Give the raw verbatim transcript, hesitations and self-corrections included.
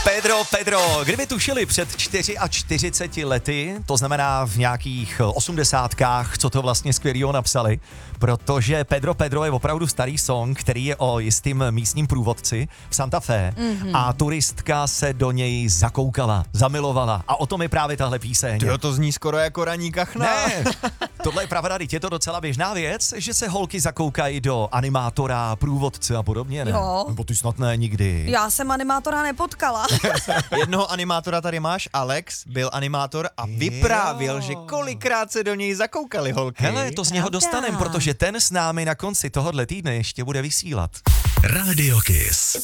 Pedro, Pedro, kdyby tušili před čtyřiceti čtyřmi lety, to znamená v nějakých osmdesátkách, co to vlastně skvělýho napsali, protože Pedro, Pedro je opravdu starý song, který je o jistým místním průvodci v Santa Fe mm-hmm. a turistka se do něj zakoukala, zamilovala a o tom je právě tahle píseň. Tyjo, to zní skoro jako Ranní kachna. Ne, tohle je pravda, je to docela běžná věc, že se holky zakoukají do animátora, průvodce a podobně, ne? Jo. Nebo ty snad ne nikdy. Já jsem animátora nepotkala. Jednoho animátora tady máš, Alex, byl animátor a vyprávěl, Jo. že kolikrát se do něj zakoukali holky. Hele, to z něho Pravda. dostanem, protože ten s námi na konci tohohle týdne ještě bude vysílat. Radio Kiss.